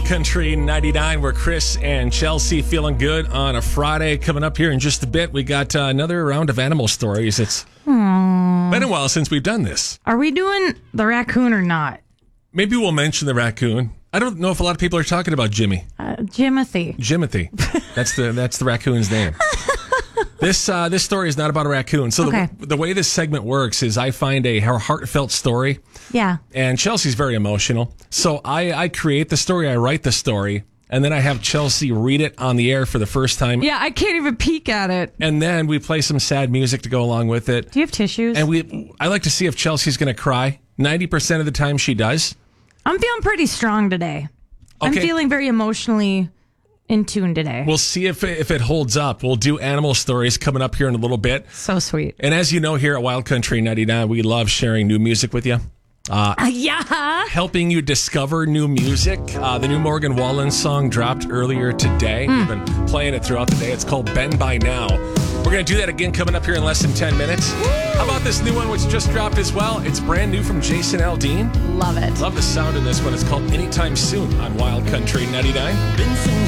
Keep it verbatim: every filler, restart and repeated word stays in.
Country ninety-nine, where Chris and Chelsea feeling good on a Friday. Coming up here in just a bit, we got uh, another round of animal stories. It's Aww. been a while since we've done this. Are we doing the raccoon or not? Maybe we'll mention the raccoon. I don't know if a lot of people are talking about Jimmy. Uh, Jimothy. Jimothy. That's the that's the raccoon's name. This uh, this story is not about a raccoon. So okay. the, the way this segment works is I find a heartfelt story. Yeah. And Chelsea's very emotional. So I, I create the story, I write the story, and then I have Chelsea read it on the air for the first time. Yeah, I can't even peek at it. And then we play some sad music to go along with it. Do you have tissues? And we I like to see if Chelsea's going to cry. ninety percent of the time she does. I'm feeling pretty strong today. Okay. I'm feeling very emotionally in tune today. We'll see if it, if it holds up. We'll do animal stories coming up here in a little bit. So sweet. And as you know, here at Wild Country ninety-nine, we love sharing new music with you. Uh, uh, yeah. Helping you discover new music. Uh, the new Morgan Wallen song dropped earlier today. Mm. We've been playing it throughout the day. It's called Ben By Now. We're going to do that again coming up here in less than ten minutes. Woo! How about this new one which just dropped as well? It's brand new from Jason Aldean. Love it. Love the sound in this one. It's called Anytime Soon on Wild Country ninety-nine.